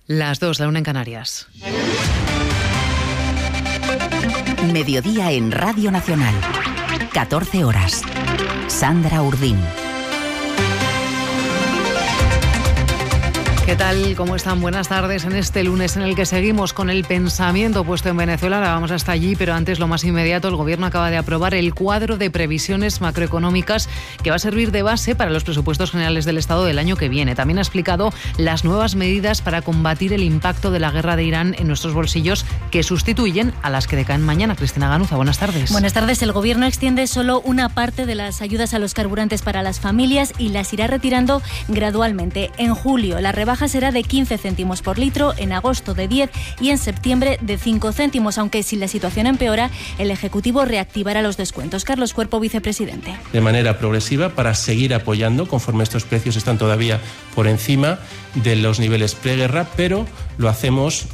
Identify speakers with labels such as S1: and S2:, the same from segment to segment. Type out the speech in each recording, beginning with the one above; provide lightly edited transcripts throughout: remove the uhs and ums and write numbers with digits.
S1: Las 2, la 1 en Canarias.
S2: Mediodía en Radio Nacional. 14 horas. Sandra Urdín.
S1: ¿Qué tal? ¿Cómo están? Buenas tardes en este lunes en el que seguimos con el pensamiento puesto en Venezuela. Ahora vamos hasta allí, pero antes lo más inmediato, el Gobierno acaba de aprobar el cuadro de previsiones macroeconómicas que va a servir de base para los presupuestos generales del Estado del año que viene. También ha explicado las nuevas medidas para combatir el impacto de la guerra de Irán en nuestros bolsillos, que sustituyen a las que decaen mañana. Cristina Ganuza, buenas tardes.
S3: Buenas tardes. El Gobierno extiende solo una parte de las ayudas a los carburantes para las familias y las irá retirando gradualmente. En julio, la rebaja será de 15 céntimos por litro, en agosto de 10 y en septiembre de 5 céntimos, aunque si la situación empeora, el Ejecutivo reactivará los descuentos. Carlos Cuerpo, vicepresidente.
S4: De manera progresiva para seguir apoyando conforme estos precios están todavía por encima de los niveles preguerra, pero lo hacemos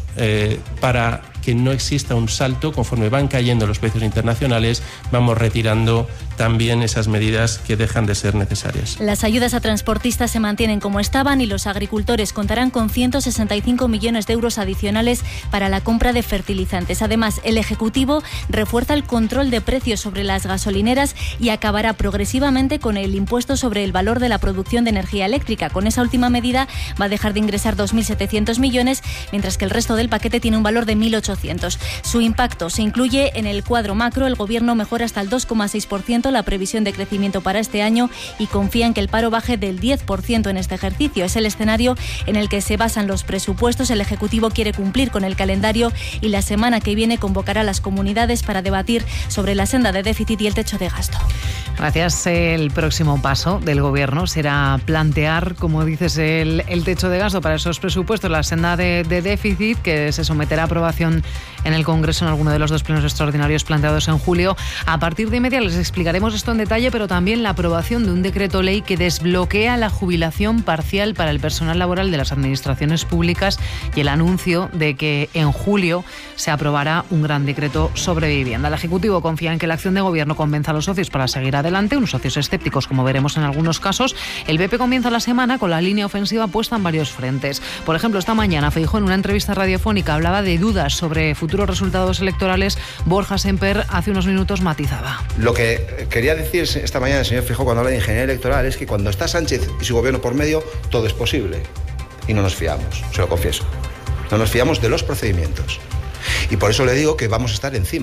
S4: para que no exista un salto. Conforme van cayendo los precios internacionales, vamos retirando también esas medidas que dejan de ser necesarias.
S3: Las ayudas a transportistas se mantienen como estaban y los agricultores contarán con 165 millones de euros adicionales para la compra de fertilizantes. Además, el Ejecutivo refuerza el control de precios sobre las gasolineras y acabará progresivamente con el impuesto sobre el valor de la producción de energía eléctrica. Con esa última medida va a dejar de ingresar 2.700 millones, mientras que el resto del paquete tiene un valor de 1.800. Su impacto se incluye en el cuadro macro. El Gobierno mejora hasta el 2,6% la previsión de crecimiento para este año y confía en que el paro baje del 10% en este ejercicio. Es el escenario en el que se basan los presupuestos. El Ejecutivo quiere cumplir con el calendario y la semana que viene convocará a las comunidades para debatir sobre la senda de déficit y el techo de gasto.
S1: Gracias. El próximo paso del Gobierno será plantear, como dices, el techo de gasto para esos presupuestos, la senda de déficit, que se someterá a aprobación en el Congreso en alguno de los 2 plenos extraordinarios planteados en julio. A partir de media les explicaremos esto en detalle, pero también la aprobación de un decreto ley que desbloquea la jubilación parcial para el personal laboral de las administraciones públicas y el anuncio de que en julio se aprobará un gran decreto sobre vivienda. El Ejecutivo confía en que la acción de Gobierno convenza a los socios para seguir adelante, unos socios escépticos, como veremos en algunos casos. El PP comienza la semana con la línea ofensiva puesta en varios frentes. Por ejemplo, esta mañana Feijóo, en una entrevista radiofónica, hablaba de dudas sobre futuros resultados electorales. Borja Semper hace unos minutos matizaba.
S5: Lo que quería decir esta mañana el señor Feijóo cuando habla de ingeniería electoral es que cuando está Sánchez y su gobierno por medio, todo es posible. Y no nos fiamos, se lo confieso. No nos fiamos de los procedimientos. Y por eso le digo que vamos a estar encima.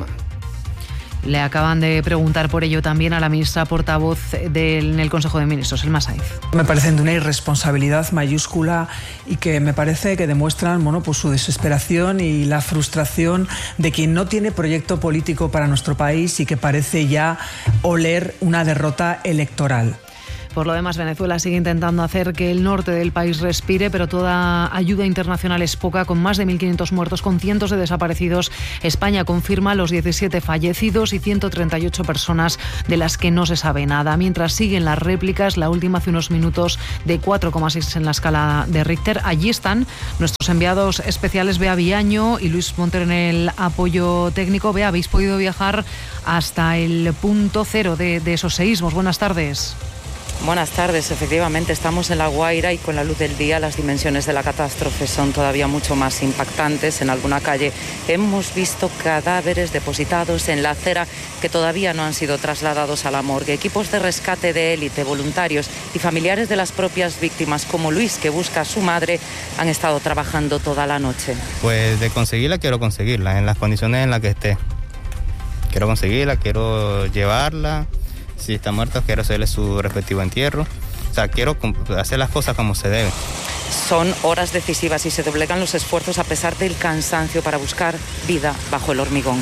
S1: Le acaban de preguntar por ello también a la ministra portavoz en el Consejo de Ministros, Elma Saiz.
S6: Me parecen de una irresponsabilidad mayúscula y que me parece que demuestran pues su desesperación y la frustración de quien no tiene proyecto político para nuestro país y que parece ya oler una derrota electoral.
S1: Por lo demás, Venezuela sigue intentando hacer que el norte del país respire, pero toda ayuda internacional es poca, con más de 1.500 muertos, con cientos de desaparecidos. España confirma los 17 fallecidos y 138 personas de las que no se sabe nada. Mientras siguen las réplicas, la última hace unos minutos de 4,6 en la escala de Richter. Allí están nuestros enviados especiales Bea Villaño y Luis Montero en el apoyo técnico. Bea, habéis podido viajar hasta el punto cero de esos seísmos. Buenas tardes.
S7: Buenas tardes, efectivamente estamos en La Guaira y con la luz del día las dimensiones de la catástrofe son todavía mucho más impactantes. En alguna calle hemos visto cadáveres depositados en la acera que todavía no han sido trasladados a la morgue. Equipos de rescate de élite, voluntarios y familiares de las propias víctimas, como Luis, que busca a su madre, han estado trabajando toda la noche.
S8: Pues de conseguirla, quiero conseguirla en las condiciones en las que esté. Quiero conseguirla, quiero llevarla. Si está muerto, quiero hacerle su respectivo entierro. O sea, quiero hacer las cosas como se deben.
S7: Son horas decisivas y se doblegan los esfuerzos a pesar del cansancio para buscar vida bajo el hormigón.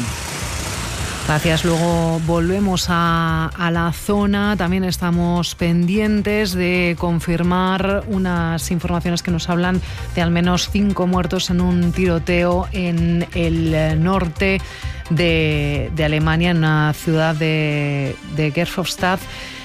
S1: Gracias. Luego volvemos a la zona. También estamos pendientes de confirmar unas informaciones que nos hablan de al menos 5 muertos en un tiroteo en el norte de Alemania, en una ciudad de Gerolstein.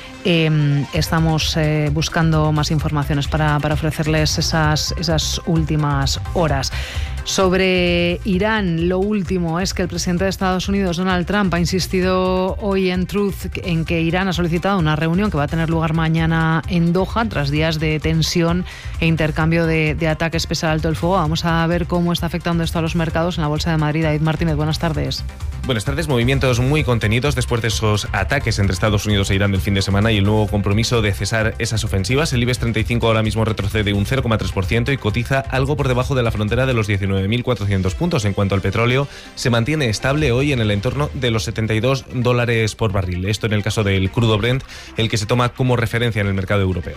S1: Estamos buscando más informaciones para ofrecerles esas últimas horas. Sobre Irán, lo último es que el presidente de Estados Unidos, Donald Trump, ha insistido hoy en Truth en que Irán ha solicitado una reunión que va a tener lugar mañana en Doha, tras días de tensión e intercambio de ataques pese al alto el fuego. Vamos a ver cómo está afectando esto a los mercados en la Bolsa de Madrid. David Martínez, buenas tardes.
S9: Buenas tardes. Movimientos muy contenidos después de esos ataques entre Estados Unidos e Irán del fin de semana y el nuevo compromiso de cesar esas ofensivas. El IBEX 35 ahora mismo retrocede un 0,3% y cotiza algo por debajo de la frontera de los 19.400 puntos. En cuanto al petróleo, se mantiene estable hoy en el entorno de los $72 por barril. Esto en el caso del crudo Brent, el que se toma como referencia en el mercado europeo.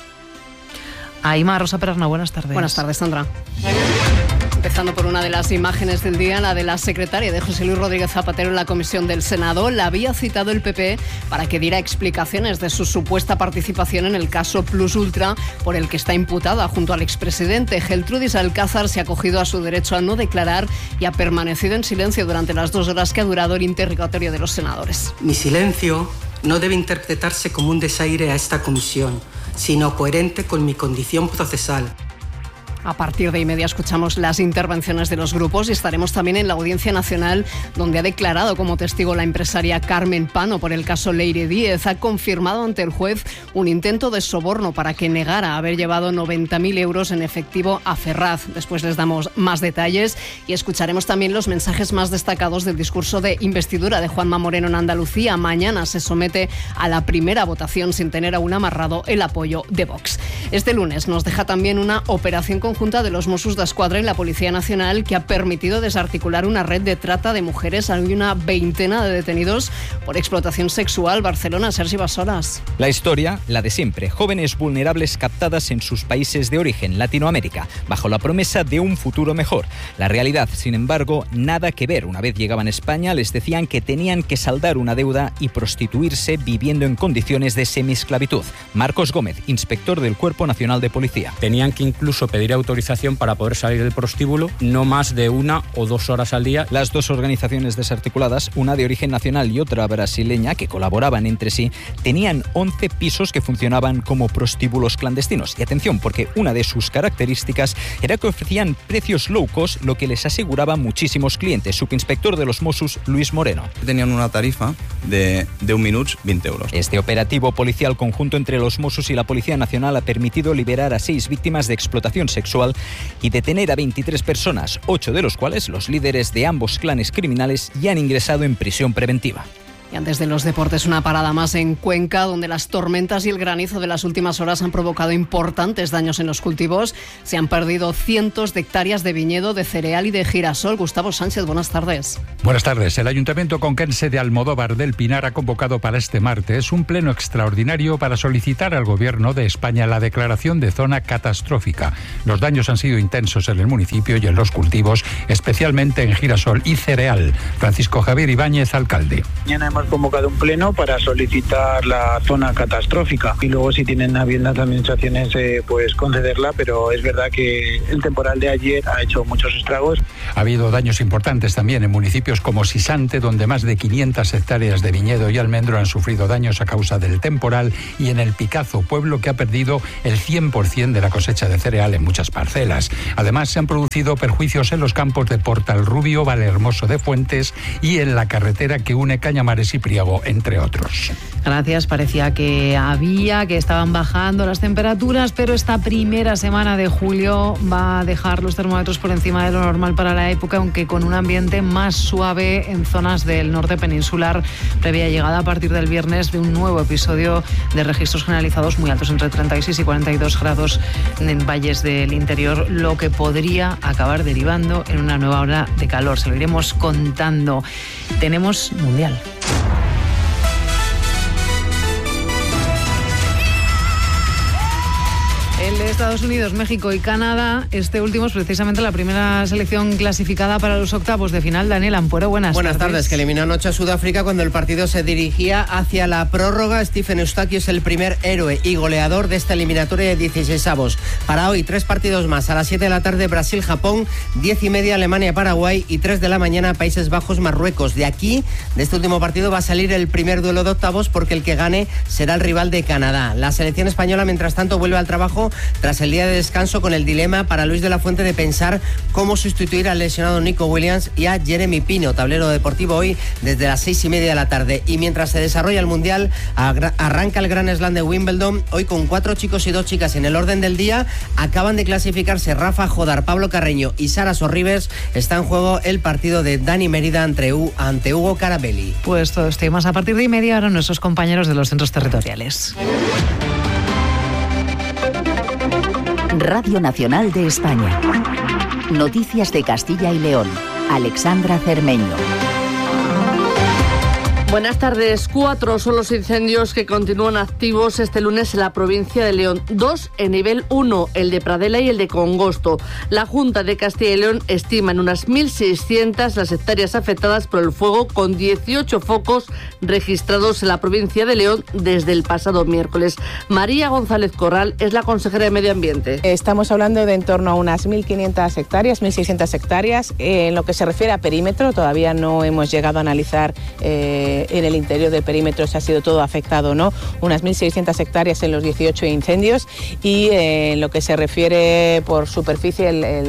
S1: Aima Rosa Perarna, buenas tardes.
S10: Buenas tardes, Sandra. Empezando por una de las imágenes del día, la de la secretaria de José Luis Rodríguez Zapatero en la comisión del Senado. La había citado el PP para que diera explicaciones de su supuesta participación en el caso Plus Ultra, por el que está imputada junto al expresidente. Geltrudis Alcázar se ha acogido a su derecho a no declarar y ha permanecido en silencio durante las 2 horas que ha durado el interrogatorio de los senadores.
S11: Mi silencio no debe interpretarse como un desaire a esta comisión, sino coherente con mi condición procesal.
S10: A partir de media escuchamos las intervenciones de los grupos y estaremos también en la Audiencia Nacional, donde ha declarado como testigo la empresaria Carmen Pano por el caso Leire Díez. Ha confirmado ante el juez un intento de soborno para que negara haber llevado 90.000 euros en efectivo a Ferraz. Después les damos más detalles y escucharemos también los mensajes más destacados del discurso de investidura de Juanma Moreno en Andalucía. Mañana se somete a la primera votación sin tener aún amarrado el apoyo de Vox. Este lunes nos deja también una operación conjunta de los Mossos d'Esquadra y la Policía Nacional que ha permitido desarticular una red de trata de mujeres. Hay una veintena de detenidos por explotación sexual. Barcelona, Sergi Bassolas.
S12: La historia, la de siempre. Jóvenes vulnerables captadas en sus países de origen, Latinoamérica, bajo la promesa de un futuro mejor. La realidad, sin embargo, nada que ver. Una vez llegaban a España, les decían que tenían que saldar una deuda y prostituirse viviendo en condiciones de semiesclavitud. Marcos Gómez, inspector del Cuerpo Nacional de Policía.
S13: Tenían que incluso pedir autorización para poder salir del prostíbulo, no más de 1 o 2 horas al día.
S12: Las dos organizaciones desarticuladas, una de origen nacional y otra brasileña, que colaboraban entre sí, tenían 11 pisos que funcionaban como prostíbulos clandestinos. Y atención, porque una de sus características era que ofrecían precios low cost, lo que les aseguraba muchísimos clientes. Subinspector de los Mossos, Luis Moreno.
S14: Tenían una tarifa de 1 minuto 20 euros.
S12: Este operativo policial conjunto entre los Mossos y la Policía Nacional ha permitido liberar a 6 víctimas de explotación sexual y detener a 23 personas, 8 de los cuales los líderes de ambos clanes criminales ya han ingresado en prisión preventiva.
S10: Y antes de los deportes, una parada más en Cuenca, donde las tormentas y el granizo de las últimas horas han provocado importantes daños en los cultivos. Se han perdido cientos de hectáreas de viñedo, de cereal y de girasol. Gustavo Sánchez, buenas tardes.
S15: Buenas tardes. El Ayuntamiento conquense de Almodóvar del Pinar ha convocado para este martes un pleno extraordinario para solicitar al Gobierno de España la declaración de zona catastrófica. Los daños han sido intensos en el municipio y en los cultivos, especialmente en girasol y cereal. Francisco Javier Ibáñez, alcalde.
S16: Mañana hemos convocado un pleno para solicitar la zona catastrófica y luego si tienen a bien las administraciones pues concederla, pero es verdad que el temporal de ayer ha hecho muchos estragos.
S15: Ha habido daños importantes también en municipios como Sisante, donde más de 500 hectáreas de viñedo y almendro han sufrido daños a causa del temporal, y en El Picazo, pueblo que ha perdido el 100% de la cosecha de cereal en muchas parcelas. Además, se han producido perjuicios en los campos de Portalrubio, Valhermoso de Fuentes y en la carretera que une Cañamares y Priego, entre otros.
S1: Gracias. Parecía que estaban bajando las temperaturas, pero esta primera semana de julio va a dejar los termómetros por encima de lo normal para la época, aunque con un ambiente más suave en zonas del norte peninsular, previa llegada a partir del viernes de un nuevo episodio de registros generalizados muy altos, entre 36 y 42 grados en valles del interior, lo que podría acabar derivando en una nueva ola de calor. Se lo iremos contando. Tenemos Mundial. El de Estados Unidos, México y Canadá, este último es precisamente la primera selección clasificada para los octavos de final. Daniel Ampuero, buenas tardes.
S17: Que eliminó anoche a Sudáfrica cuando el partido se dirigía hacia la prórroga. Stephen Eustachio es el primer héroe y goleador de esta eliminatoria de 16avos. Para hoy, 3 partidos más. A las 7 de la tarde, Brasil-Japón, 10:30 Alemania-Paraguay y 3 de la mañana, Países Bajos-Marruecos. De aquí, de este último partido, va a salir el primer duelo de octavos, porque el que gane será el rival de Canadá. La selección española, mientras tanto, vuelve al trabajo tras tras el día de descanso, con el dilema para Luis de la Fuente de pensar cómo sustituir al lesionado Nico Williams y a Jeremy Pino. Tablero deportivo hoy desde las 6:30 de la tarde. Y mientras se desarrolla el Mundial, arranca el Grand Slam de Wimbledon, hoy con 4 chicos y 2 chicas en el orden del día. Acaban de clasificarse Rafa Jodar, Pablo Carreño y Sara Sorribes. Está en juego el partido de Dani Mérida ante Hugo Carabelli.
S1: Pues todo esto y más a partir de 1:30 ahora nuestros compañeros de los centros territoriales.
S2: Radio Nacional de España. Noticias de Castilla y León. Alexandra Cermeño.
S18: Buenas tardes. 4 son los incendios que continúan activos este lunes en la provincia de León. 2 en nivel 1, el de Pradela y el de Congosto. La Junta de Castilla y León estima en unas 1.600 las hectáreas afectadas por el fuego, con 18 focos registrados en la provincia de León desde el pasado miércoles. María González Corral es la consejera de Medio Ambiente.
S19: Estamos hablando de en torno a unas 1.500 hectáreas, 1.600 hectáreas. En lo que se refiere a perímetro, todavía no hemos llegado a analizar en el interior del perímetro si ha sido todo afectado o no, unas 1.600 hectáreas en los 18 incendios, y en lo que se refiere por superficie,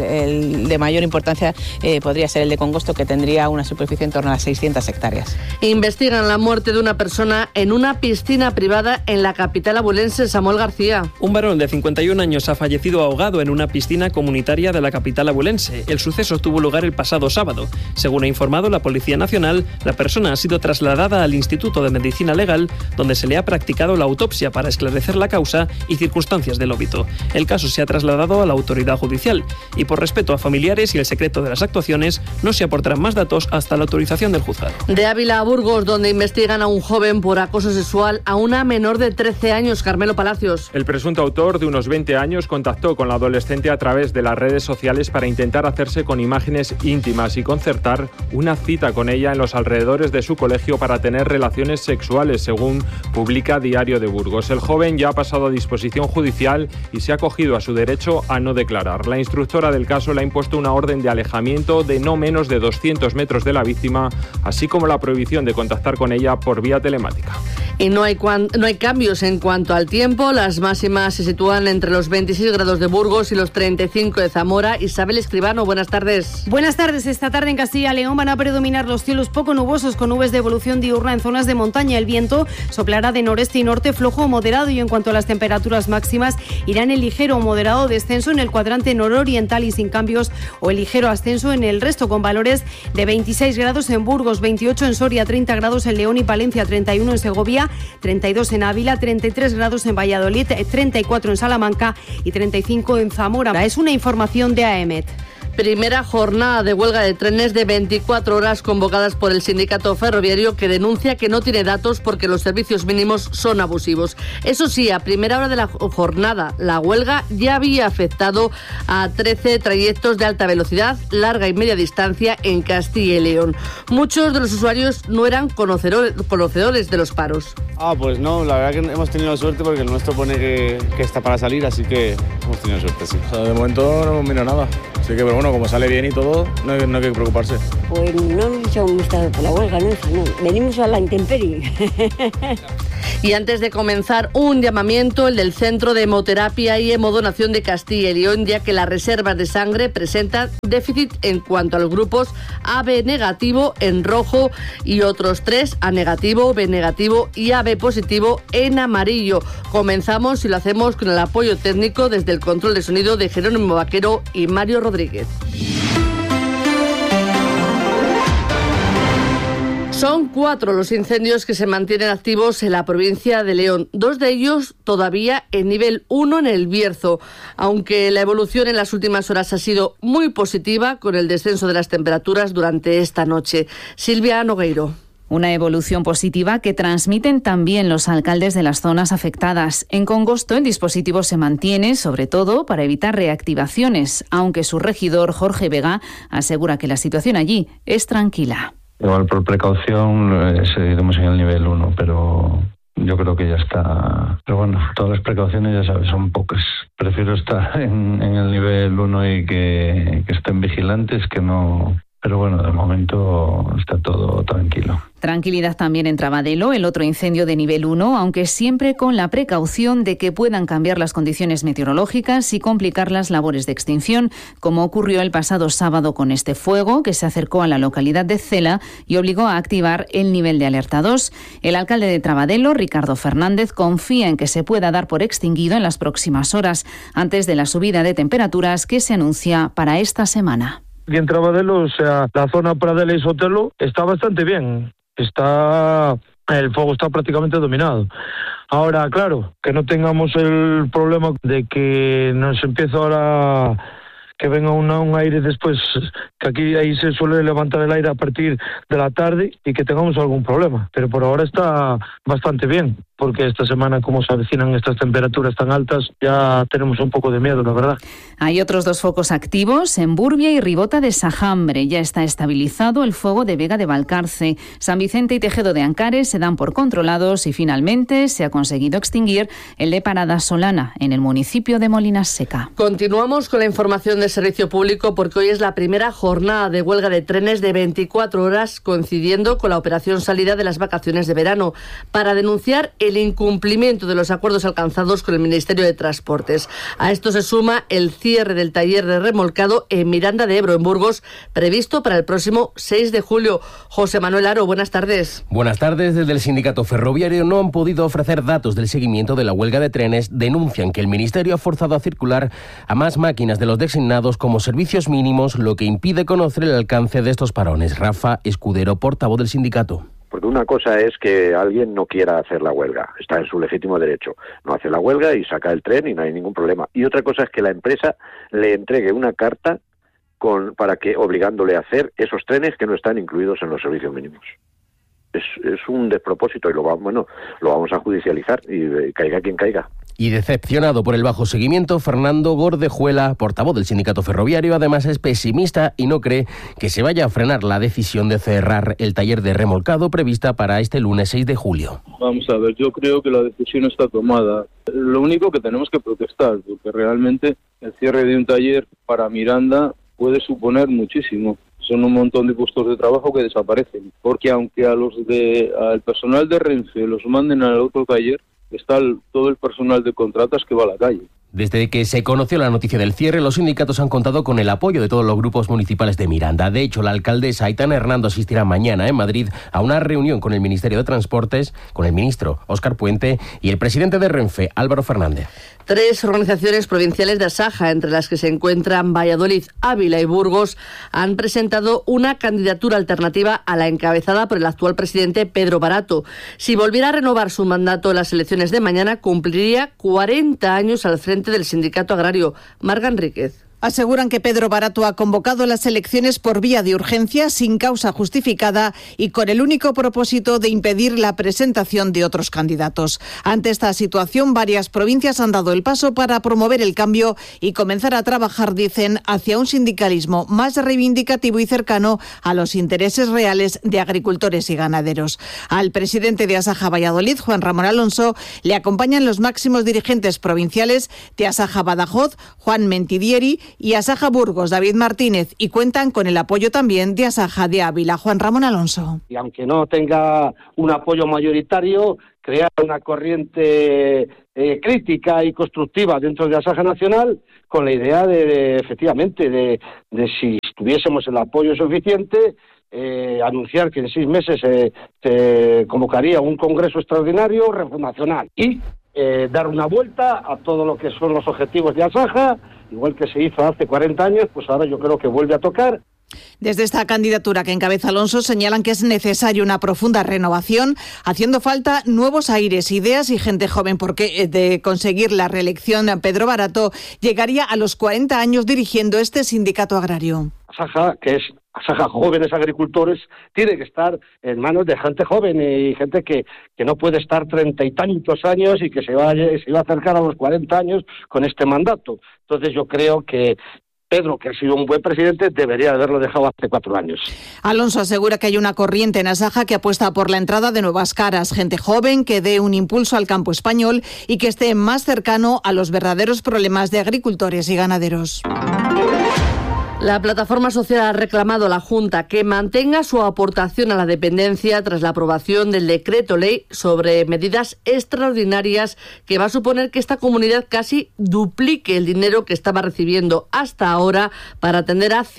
S19: el de mayor importancia podría ser el de Congosto, que tendría una superficie en torno a las 600 hectáreas.
S18: Investigan la muerte de una persona en una piscina privada en la capital abulense. Samuel García.
S20: Un varón de 51 años ha fallecido ahogado en una piscina comunitaria de la capital abulense. El suceso tuvo lugar el pasado sábado. Según ha informado la Policía Nacional, la persona ha sido trasladada al Instituto de Medicina Legal, donde se le ha practicado la autopsia para esclarecer la causa y circunstancias del óbito. El caso se ha trasladado a la autoridad judicial y, por respeto a familiares y el secreto de las actuaciones, no se aportarán más datos hasta la autorización del juzgado.
S18: De Ávila a Burgos, donde investigan a un joven por acoso sexual a una menor de 13 años. Carmelo Palacios.
S21: El presunto autor, de unos 20 años, contactó con la adolescente a través de las redes sociales para intentar hacerse con imágenes íntimas y concertar una cita con ella en los alrededores de su colegio para tener relaciones sexuales, según publica Diario de Burgos. El joven ya ha pasado a disposición judicial y se ha acogido a su derecho a no declarar. La instructora del caso le ha impuesto una orden de alejamiento de no menos de 200 metros de la víctima, así como la prohibición de contactar con ella por vía telemática.
S18: Y no hay cambios en cuanto al tiempo. Las máximas se sitúan entre los 26 grados de Burgos y los 35 de Zamora. Isabel Escribano, buenas tardes.
S22: Buenas tardes. Esta tarde en Castilla y León van a predominar los cielos poco nubosos, con nubes de evolución diurna en zonas de montaña. El viento soplará de noreste y norte flojo o moderado, y en cuanto a las temperaturas máximas, irán en ligero o moderado descenso en el cuadrante nororiental y sin cambios, o el ligero ascenso en el resto, con valores de 26 grados en Burgos, 28 en Soria, 30 grados en León y Palencia, 31 en Segovia, 32 en Ávila, 33 grados en Valladolid, 34 en Salamanca y 35 en Zamora. Es una información de AEMET.
S18: Primera jornada de huelga de trenes de 24 horas convocadas por el sindicato ferroviario, que denuncia que no tiene datos porque los servicios mínimos son abusivos. Eso sí, a primera hora de la jornada, la huelga ya había afectado a 13 trayectos de alta velocidad, larga y media distancia en Castilla y León. Muchos de los usuarios no eran conocedores de los paros.
S23: Pues no, la verdad que hemos tenido suerte porque el nuestro pone que está para salir, así que hemos tenido suerte, sí.
S24: O sea, de momento no hemos mirado nada, así que pero bueno, como sale bien y todo, no hay que preocuparse.
S25: Pues no hemos echado un vistazo por la huelga, no, venimos a la intemperie.
S18: Y antes de comenzar, un llamamiento, el del Centro de Hemoterapia y Hemodonación de Castilla y León, ya que las reservas de sangre presentan déficit en cuanto a los grupos AB negativo en rojo y otros 3 A negativo, B negativo y AB positivo en amarillo. Comenzamos y lo hacemos con el apoyo técnico desde el control de sonido de Jerónimo Vaquero y Mario Rodríguez. Son 4 los incendios que se mantienen activos en la provincia de León, 2 de ellos todavía en nivel 1 en el Bierzo, aunque la evolución en las últimas horas ha sido muy positiva con el descenso de las temperaturas durante esta noche. Silvia Nogueiro.
S26: Una evolución positiva que transmiten también los alcaldes de las zonas afectadas. En Congosto el dispositivo se mantiene, sobre todo para evitar reactivaciones, aunque su regidor, Jorge Vega, asegura que la situación allí es tranquila.
S27: Igual por precaución seguiremos en el nivel 1, pero yo creo que ya está. Pero bueno, todas las precauciones, ya sabes, son pocas. Prefiero estar en el nivel 1 y que estén vigilantes que no pero bueno, de momento está todo tranquilo.
S26: Tranquilidad también en Trabadelo, el otro incendio de nivel 1, aunque siempre con la precaución de que puedan cambiar las condiciones meteorológicas y complicar las labores de extinción, como ocurrió el pasado sábado con este fuego que se acercó a la localidad de Cela y obligó a activar el nivel de alerta 2. El alcalde de Trabadelo, Ricardo Fernández, confía en que se pueda dar por extinguido en las próximas horas, antes de la subida de temperaturas que se anuncia para esta semana.
S3: Y en Trabadelo, o sea, la zona Pradela y Sotelo está bastante bien. El fuego está prácticamente dominado. Ahora, claro, que no tengamos el problema de que nos empiece ahora, que venga un aire después, que aquí ahí se suele levantar el aire a partir de la tarde y que tengamos algún problema. Pero por ahora está bastante bien, porque esta semana, como se avecinan estas temperaturas tan altas, ya tenemos un poco de miedo, la verdad.
S26: Hay otros 2 focos activos en Burbia y Ribota de Sajambre. Ya está estabilizado el fuego de Vega de Valcarce. San Vicente y Tejedo de Ancares se dan por controlados y finalmente se ha conseguido extinguir el de Parada Solana, en el municipio de Molinas Seca.
S18: Continuamos con la información de servicio público porque hoy es la primera jornada de huelga de trenes de 24 horas, coincidiendo con la operación salida de las vacaciones de verano, para denunciar el incumplimiento de los acuerdos alcanzados con el Ministerio de Transportes. A esto se suma el cierre del taller de remolcado en Miranda de Ebro, en Burgos, previsto para el próximo 6 de julio. José Manuel Aro, buenas tardes.
S4: Buenas tardes. Desde el sindicato ferroviario no han podido ofrecer datos del seguimiento de la huelga de trenes. Denuncian que el Ministerio ha forzado a circular a más máquinas de los designados como servicios mínimos, lo que impide conocer el alcance de estos parones. Rafa Escudero, portavoz del sindicato.
S5: Porque una cosa es que alguien no quiera hacer la huelga, está en su legítimo derecho. No hace la huelga y saca el tren y no hay ningún problema. Y otra cosa es que la empresa le entregue una carta para que obligándole a hacer esos trenes que no están incluidos en los servicios mínimos. Es un despropósito y lo vamos a judicializar y caiga quien caiga.
S4: Y decepcionado por el bajo seguimiento, Fernando Gordejuela, portavoz del sindicato ferroviario, además es pesimista y no cree que se vaya a frenar la decisión de cerrar el taller de remolcado prevista para este lunes 6 de julio.
S6: Vamos a ver, yo creo que la decisión está tomada. Lo único que tenemos que protestar, porque realmente el cierre de un taller para Miranda puede suponer muchísimo. Son un montón de puestos de trabajo que desaparecen, porque aunque al personal de Renfe los manden al otro taller, está todo el personal de contratas que va a la calle.
S4: Desde que se conoció la noticia del cierre, los sindicatos han contado con el apoyo de todos los grupos municipales de Miranda. De hecho, la alcaldesa Aitana Hernando asistirá mañana en Madrid a una reunión con el Ministerio de Transportes, con el ministro Óscar Puente y el presidente de Renfe, Álvaro Fernández.
S18: 3 organizaciones provinciales de Asaja, entre las que se encuentran Valladolid, Ávila y Burgos, han presentado una candidatura alternativa a la encabezada por el actual presidente Pedro Barato. Si volviera a renovar su mandato en las elecciones de mañana, cumpliría 40 años al frente del sindicato agrario. Marga Enríquez.
S7: Aseguran que Pedro Barato ha convocado las elecciones por vía de urgencia, sin causa justificada y con el único propósito de impedir la presentación de otros candidatos. Ante esta situación, varias provincias han dado el paso para promover el cambio y comenzar a trabajar, dicen, hacia un sindicalismo más reivindicativo y cercano a los intereses reales de agricultores y ganaderos. Al presidente de Asaja Valladolid, Juan Ramón Alonso, le acompañan los máximos dirigentes provinciales de Asaja Badajoz, Juan Mentidieri, y Asaja Burgos, David Martínez, y cuentan con el apoyo también de Asaja de Ávila, Juan Ramón Alonso.
S8: Y aunque no tenga un apoyo mayoritario, crear una corriente crítica y constructiva dentro de Asaja Nacional, con la idea efectivamente, de si tuviésemos el apoyo suficiente, anunciar que en 6 meses se convocaría un congreso extraordinario refundacional y dar una vuelta a todo lo que son los objetivos de Asaja, igual que se hizo hace 40 años, pues ahora yo creo que vuelve a tocar.
S7: Desde esta candidatura que encabeza Alonso señalan que es necesaria una profunda renovación, haciendo falta nuevos aires, ideas y gente joven, porque de conseguir la reelección Pedro Barato llegaría a los 40 años dirigiendo este sindicato agrario.
S8: Asaja, que es Asaja Jóvenes Agricultores, tiene que estar en manos de gente joven y gente que no puede estar 30 y tantos años y que se va a acercar a los 40 años con este mandato. Entonces yo creo que Pedro, que ha sido un buen presidente, debería haberlo dejado hace 4 años.
S7: Alonso asegura que hay una corriente en Asaja que apuesta por la entrada de nuevas caras, gente joven que dé un impulso al campo español y que esté más cercano a los verdaderos problemas de agricultores y ganaderos.
S18: La plataforma social ha reclamado a la Junta que mantenga su aportación a la dependencia tras la aprobación del decreto ley sobre medidas extraordinarias que va a suponer que esta comunidad casi duplique el dinero que estaba recibiendo hasta ahora para atender a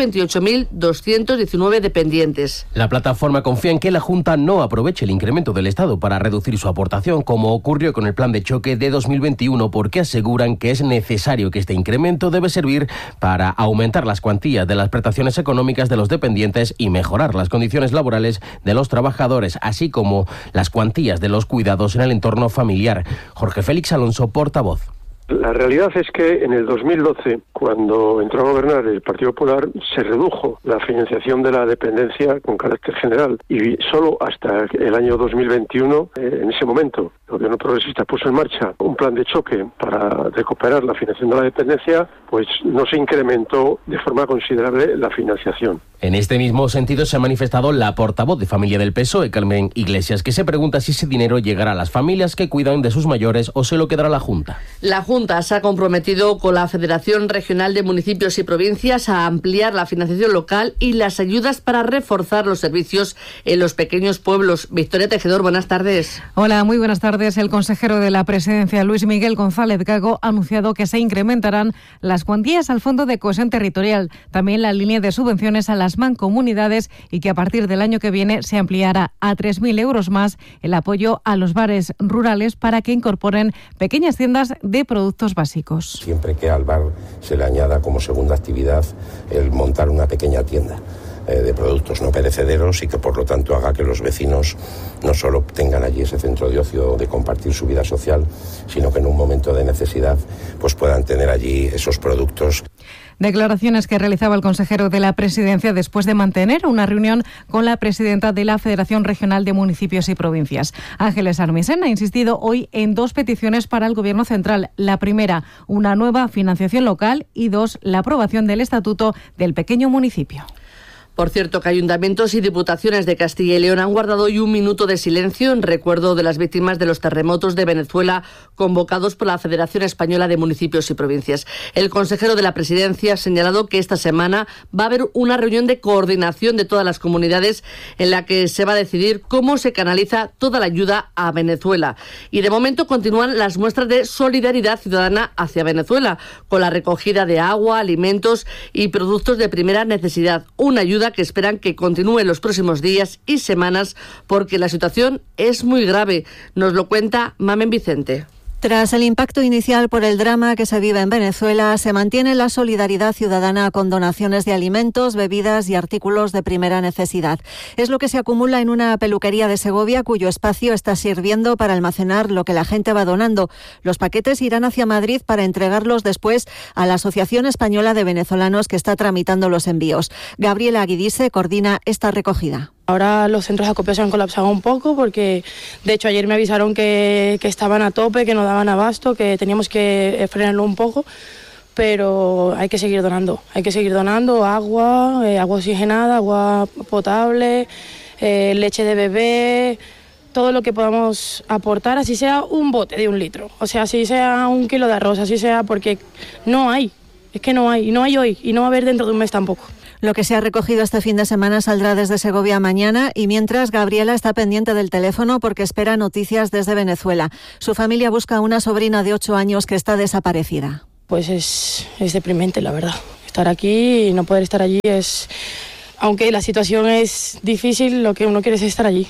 S18: 128.219 dependientes.
S4: La plataforma confía en que la Junta no aproveche el incremento del Estado para reducir su aportación, como ocurrió con el plan de choque de 2021, porque aseguran que es necesario que este incremento debe servir para aumentar las cuantías de las prestaciones económicas de los dependientes y mejorar las condiciones laborales de los trabajadores, así como las cuantías de los cuidados en el entorno familiar. Jorge Félix Alonso, portavoz.
S9: La realidad es que en el 2012, cuando entró a gobernar el Partido Popular, se redujo la financiación de la dependencia con carácter general y solo hasta el año 2021, en ese momento, el gobierno progresista puso en marcha un plan de choque para recuperar la financiación de la dependencia, pues no se incrementó de forma considerable la financiación.
S4: En este mismo sentido se ha manifestado la portavoz de Familia del PSOE, Carmen Iglesias, que se pregunta si ese dinero llegará a las familias que cuidan de sus mayores o se lo quedará la Junta.
S18: La Junta se ha comprometido con la Federación Regional de Municipios y Provincias a ampliar la financiación local y las ayudas para reforzar los servicios en los pequeños pueblos. Victoria Tejedor, buenas tardes.
S10: Hola, muy buenas tardes. El consejero de la Presidencia, Luis Miguel González Gago, ha anunciado que se incrementarán las cuantías al Fondo de Cohesión Territorial, también la línea de subvenciones a las mancomunidades y que a partir del año que viene se ampliará a 3.000 euros más el apoyo a los bares rurales para que incorporen pequeñas tiendas de productos básicos.
S11: Siempre que al bar se le añada como segunda actividad el montar una pequeña tienda de productos no perecederos y que por lo tanto haga que los vecinos no solo tengan allí ese centro de ocio de compartir su vida social, sino que en un momento de necesidad pues puedan tener allí esos productos.
S10: Declaraciones que realizaba el consejero de la Presidencia después de mantener una reunión con la presidenta de la Federación Regional de Municipios y Provincias. Ángeles Armisen ha insistido hoy en dos peticiones para el Gobierno central. La primera, una nueva financiación local y dos, la aprobación del Estatuto del pequeño municipio.
S18: Por cierto, que ayuntamientos y diputaciones de Castilla y León han guardado hoy un minuto de silencio en recuerdo de las víctimas de los terremotos de Venezuela convocados por la Federación Española de Municipios y Provincias. El consejero de la Presidencia ha señalado que esta semana va a haber una reunión de coordinación de todas las comunidades en la que se va a decidir cómo se canaliza toda la ayuda a Venezuela. Y de momento continúan las muestras de solidaridad ciudadana hacia Venezuela, con la recogida de agua, alimentos y productos de primera necesidad. Una ayuda que esperan que continúe en los próximos días y semanas porque la situación es muy grave. Nos lo cuenta Mamen Vicente.
S12: Tras el impacto inicial por el drama que se vive en Venezuela, se mantiene la solidaridad ciudadana con donaciones de alimentos, bebidas y artículos de primera necesidad. Es lo que se acumula en una peluquería de Segovia, cuyo espacio está sirviendo para almacenar lo que la gente va donando. Los paquetes irán hacia Madrid para entregarlos después a la Asociación Española de Venezolanos, que está tramitando los envíos. Gabriela Guidise coordina esta recogida.
S13: Ahora los centros de acopio se han colapsado un poco porque, de hecho, ayer me avisaron que estaban a tope, que no daban abasto, que teníamos que frenarlo un poco, pero hay que seguir donando agua, agua oxigenada, agua potable, leche de bebé, todo lo que podamos aportar, así sea un bote de 1 litro, o sea, así sea 1 kilo de arroz, así sea, porque no hay hoy y no va a haber dentro de un mes tampoco.
S12: Lo que se ha recogido este fin de semana saldrá desde Segovia mañana y mientras Gabriela está pendiente del teléfono porque espera noticias desde Venezuela. Su familia busca a una sobrina de 8 años que está desaparecida.
S13: Pues es deprimente, la verdad. Estar aquí y no poder estar allí es... Aunque la situación es difícil, lo que uno quiere es estar allí.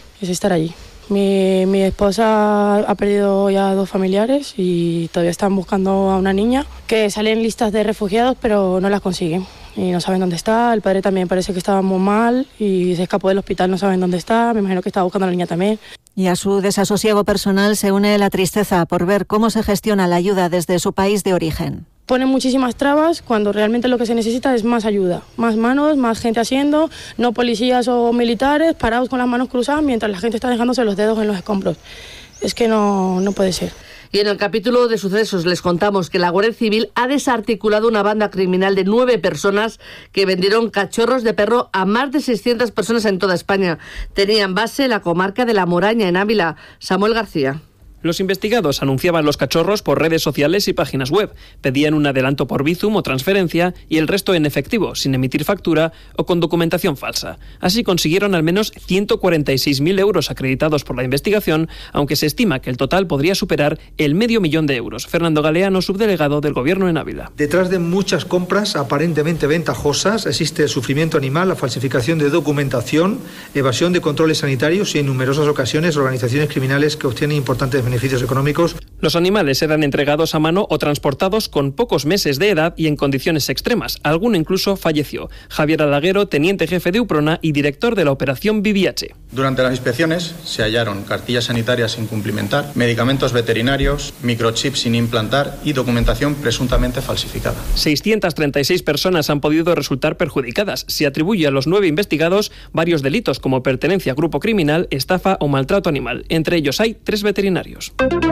S13: Mi esposa ha perdido ya 2 familiares y todavía están buscando a una niña que sale en listas de refugiados pero no las consiguen. Y no saben dónde está, el padre también parece que estaba muy mal y se escapó del hospital, no saben dónde está, me imagino que estaba buscando a la niña también.
S12: Y a su desasosiego personal se une la tristeza por ver cómo se gestiona la ayuda desde su país de origen.
S13: Ponen muchísimas trabas cuando realmente lo que se necesita es más ayuda, más manos, más gente haciendo, no policías o militares parados con las manos cruzadas mientras la gente está dejándose los dedos en los escombros. Es que no puede ser.
S18: Y en el capítulo de sucesos les contamos que la Guardia Civil ha desarticulado una banda criminal de 9 personas que vendieron cachorros de perro a más de 600 personas en toda España. Tenían base en la comarca de La Moraña, en Ávila. Samuel García.
S20: Los investigados anunciaban los cachorros por redes sociales y páginas web, pedían un adelanto por Bizum o transferencia y el resto en efectivo, sin emitir factura o con documentación falsa. Así consiguieron al menos 146.000 euros acreditados por la investigación, aunque se estima que el total podría superar el $500.000 de euros. Fernando Galeano, subdelegado del Gobierno en Ávila.
S1: Detrás de muchas compras aparentemente ventajosas existe el sufrimiento animal, la falsificación de documentación, evasión de controles sanitarios y en numerosas ocasiones organizaciones criminales que obtienen importantes beneficios económicos.
S20: Los animales eran entregados a mano o transportados con pocos meses de edad y en condiciones extremas. Alguno incluso falleció. Javier Alaguero, teniente jefe de UPRONA y director de la operación VIH.
S2: Durante las inspecciones se hallaron cartillas sanitarias sin cumplimentar, medicamentos veterinarios, microchips sin implantar y documentación presuntamente falsificada.
S20: 636 personas han podido resultar perjudicadas. Se atribuye a los 9 investigados varios delitos como pertenencia a grupo criminal, estafa o maltrato animal. Entre ellos hay 3 veterinarios.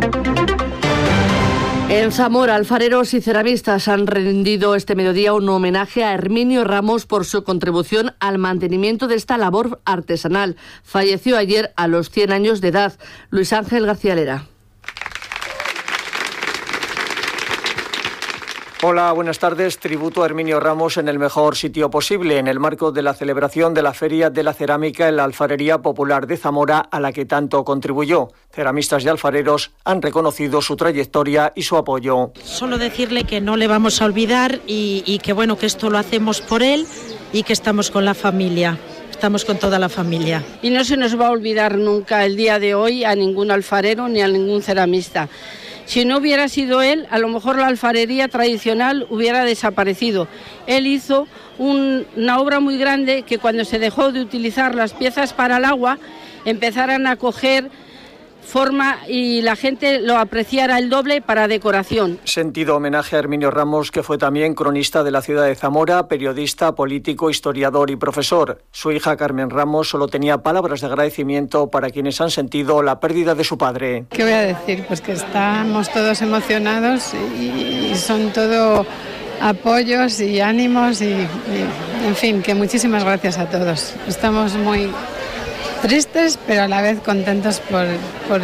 S18: En Zamora, alfareros y ceramistas han rendido este mediodía un homenaje a Herminio Ramos por su contribución al mantenimiento de esta labor artesanal. Falleció ayer a los 100 años de edad. Luis Ángel García Lera.
S14: Hola, buenas tardes. Tributo a Herminio Ramos en el mejor sitio posible, en el marco de la celebración de la Feria de la Cerámica en la Alfarería Popular de Zamora, a la que tanto contribuyó. Ceramistas y alfareros han reconocido su trayectoria y su apoyo.
S15: Solo decirle que no le vamos a olvidar y que bueno, que esto lo hacemos por él y que estamos con la familia. Estamos con toda la familia.
S16: Y no se nos va a olvidar nunca el día de hoy a ningún alfarero ni a ningún ceramista. Si no hubiera sido él, a lo mejor la alfarería tradicional hubiera desaparecido. Él hizo una obra muy grande que cuando se dejó de utilizar las piezas para el agua, empezaran a coger forma y la gente lo apreciara el doble para decoración.
S14: Sentido homenaje a Herminio Ramos, que fue también cronista de la ciudad de Zamora, periodista, político, historiador y profesor. Su hija Carmen Ramos solo tenía palabras de agradecimiento para quienes han sentido la pérdida de su padre.
S17: ¿Qué voy a decir? Pues que estamos todos emocionados y son todo apoyos y ánimos y en fin, que muchísimas gracias a todos. Estamos muy tristes, pero a la vez contentos por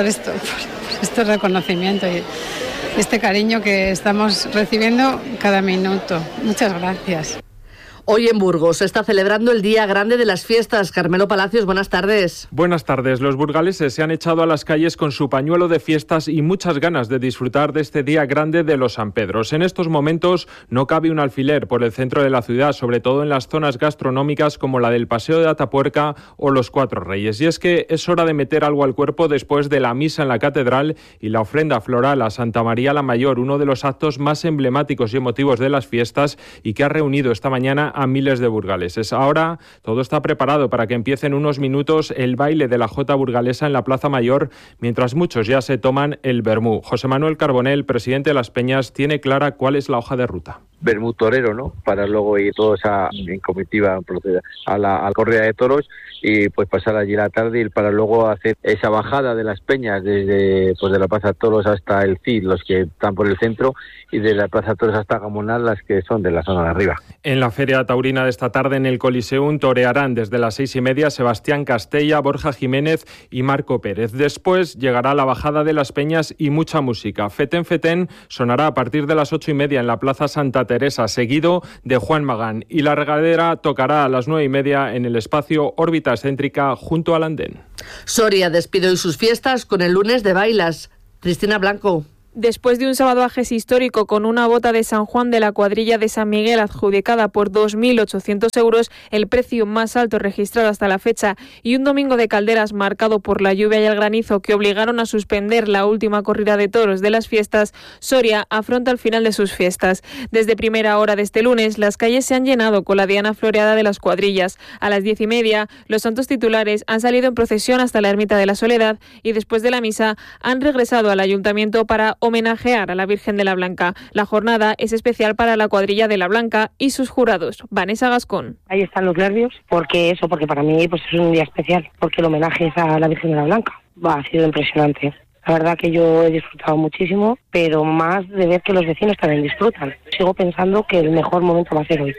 S17: este reconocimiento y este cariño que estamos recibiendo cada minuto. Muchas gracias.
S18: Hoy en Burgos se está celebrando el Día Grande de las Fiestas. Carmelo Palacios, buenas tardes.
S21: Buenas tardes. Los burgaleses se han echado a las calles con su pañuelo de fiestas y muchas ganas de disfrutar de este Día Grande de los San Pedros. En estos momentos no cabe un alfiler por el centro de la ciudad, sobre todo en las zonas gastronómicas como la del Paseo de Atapuerca o los Cuatro Reyes. Y es que es hora de meter algo al cuerpo después de la misa en la catedral y la ofrenda floral a Santa María la Mayor, uno de los actos más emblemáticos y emotivos de las fiestas y que ha reunido esta mañana a miles de burgaleses. Ahora todo está preparado para que empiece en unos minutos el baile de la jota burgalesa en la Plaza Mayor, mientras muchos ya se toman el vermú. José Manuel Carbonell, presidente de Las Peñas, tiene clara cuál es la hoja de ruta.
S19: Vermú torero, ¿no? Para luego ir todos en comitiva a la corrida de toros y pues pasar allí la tarde y para luego hacer esa bajada de Las Peñas desde de la Plaza de Toros hasta el CID, los que están por el centro, y de la Plaza de Toros hasta Gamonal, las que son de la zona de arriba.
S21: En la Feria Taurina de esta tarde en el Coliseum torearán desde las 6:30 Sebastián Castella, Borja Jiménez y Marco Pérez. Después llegará la bajada de Las Peñas y mucha música. Fetén Fetén sonará a partir de las 8:30 en la Plaza Santa Teresa, seguido de Juan Magán, y la regadera tocará a las 9:30 en el espacio Órbita Excéntrica junto al andén.
S18: Soria despide hoy sus fiestas con el lunes de bailas. Cristina Blanco.
S28: Después de un salvataje histórico con una bota de San Juan de la cuadrilla de San Miguel adjudicada por 2.800 euros, el precio más alto registrado hasta la fecha, y un domingo de calderas marcado por la lluvia y el granizo que obligaron a suspender la última corrida de toros de las fiestas, Soria afronta el final de sus fiestas. Desde primera hora de este lunes, las calles se han llenado con la diana floreada de las cuadrillas. A las 10:30, los santos titulares han salido en procesión hasta la Ermita de la Soledad y después de la misa han regresado al ayuntamiento para homenajear a la Virgen de la Blanca. La jornada es especial para la cuadrilla de la Blanca y sus jurados. Vanessa Gascón.
S29: Ahí están los nervios, porque para mí pues es un día especial, porque el homenaje es a la Virgen de la Blanca. Ha sido impresionante. La verdad que yo he disfrutado muchísimo, pero más de ver que los vecinos también disfrutan. Sigo pensando que el mejor momento va a ser hoy.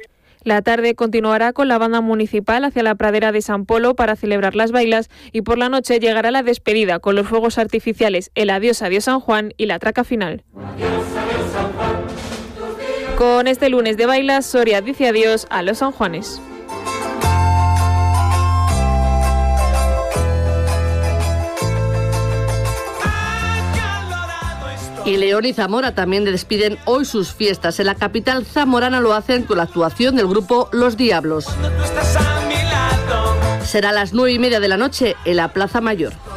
S28: La tarde continuará con la banda municipal hacia la pradera de San Polo para celebrar las bailas y por la noche llegará la despedida con los fuegos artificiales, el adiós adiós San Juan y la traca final. Con este lunes de bailas, Soria dice adiós a los sanjuanes.
S18: Y León y Zamora también despiden hoy sus fiestas. En la capital zamorana lo hacen con la actuación del grupo Los Diablos. Será a las 9:30 de la noche en la Plaza Mayor.